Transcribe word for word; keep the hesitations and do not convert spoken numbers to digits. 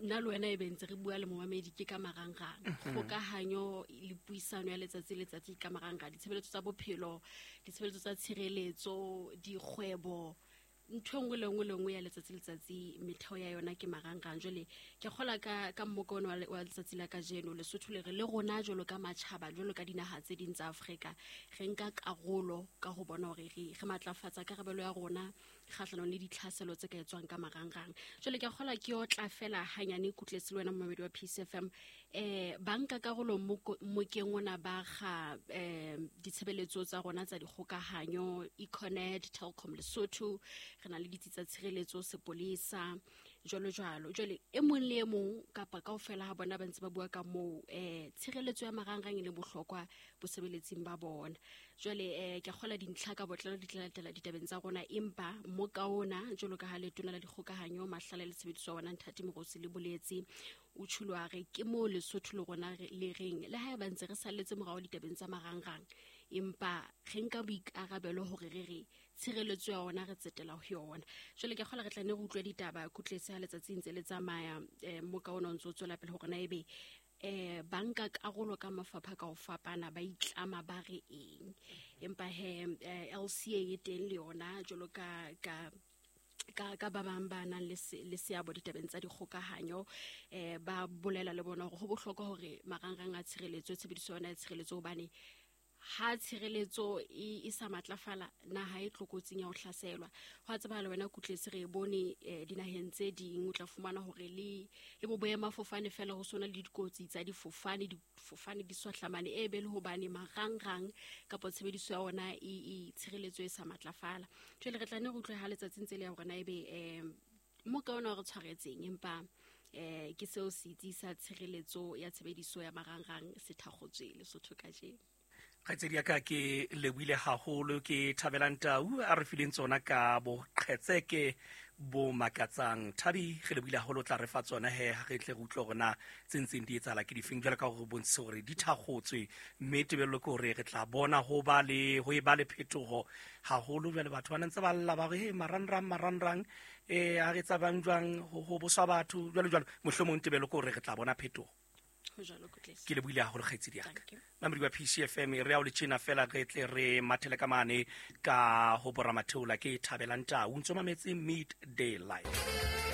nna le wena e bentse re bua le momamedi ke ka marangrang kgokahanyo le puisano ya letsatsi le letsatsi ka marangrang ditshebeletso tsa bophelo ditshebeletso tsa tshireletso dikgwebo ntho engwe le engwe le engwe ya letsatsi le letsatsi metheo ya yona ke marangrang jole ke kgola ka ka mmokono wa letsatsi la ka jeno le Lesotho le re le rona jolo ka matjhaba jolo ka dinaha tse ding tsa Afrika re nka karolo ka go bona hore re re matlafatsa karabelo ya rona kgahlano le ditlhaselo tse ka etswang ka marangrang jole ke kgola ke o tla fela hanyane kutletse le wena momedi wa P C F M eh banka karolo mo keng ona ba ga eh ditshebeletso tsa rona tsa dikgokahanyo Econet Telkom Lesotho re na le ditsi tsa tshireletso sepolesa jolo jalo jole e mong le e mong kapa kaofela ha bona ba ntse ba bua ka mo eh tshireletso ya marangrang le bohlokwa bosebeletsing ba bona jole eh ke kgola dintlha ka botlalo di tlalatela ditabeng tsa rona empa mo kaona jolo ka ha le tona la dikgokahanyo mahlale le tshebediso wa Nthati Morosi le boletsi o tshulware ke mo Lesotho le rona le reng le ha ba ntse re salletse morao ditabeng tsa marangrang empa re nka boikarabelo hore re re tshireletso ya ona re tsetela ho yona jole ke kgola re tla ne re utlwe ditaba kutletse ha letsatsi ntse le tsamaya mo ka ona ntse o tswela pele hore na ebe eh banka karolo ka mafapha ka o fapana ba itlama ba re eng empa he L C A e teng le yona jolo ka ka ka ka ba bang bana le le seabo ditabeng tsa dikgokahanyo eh ba bolela le bona hore ho bohlokwa hore marangrang a tshireletso tshebediso yona ya tshireletso bane ha tshireletso e sa matlafala naha e tlokotsing ya ho hlaselwa ho tseba le wena kutletse re bone dinaheng tse ding o tla fumana hore le le bo boema fofane fela ho sona le dikotsi tsa difofane difofane di swahlamane e be le hobane marangrang kapa tshebediso ya ona e tshireletso e sa matlafala jwale re tla ne re utlwe ha letsatsi ntse le ya hore na ebe eh mo ka ona re tshwaretseng empa eh ke seo se tsisa tshireletso ya tshebediso ya marangrang se thakgotswe Lesotho ka jeno Kgaitsedi ya ka ke lebile haholo ke Thabelang Tau a re fileng tsona ka bo qhetseke bo makatsang Thabi ge lebile haholo tla re fa tsona he ha re tle go utlwe gona tsentseng di etsala ke di feng jela ka go bontse gore di thakgotswe mme tebello ke gore re tla bona ho ba le ho e ba le phetogo haholo jela batho ba ntse ba lla ba re marangrang marangrang eh a re tsa bang jwang ho boswa batho jwale jwale mohlomong tebello ke gore re tla bona phetogo ke le buile haholo kgaitsedi ya ka mamedi wa P C F M re a o le tshena fela re tle re mathele ka mane ka ho bora matheola ke Thabelang Tau ntse mametse Midday Live.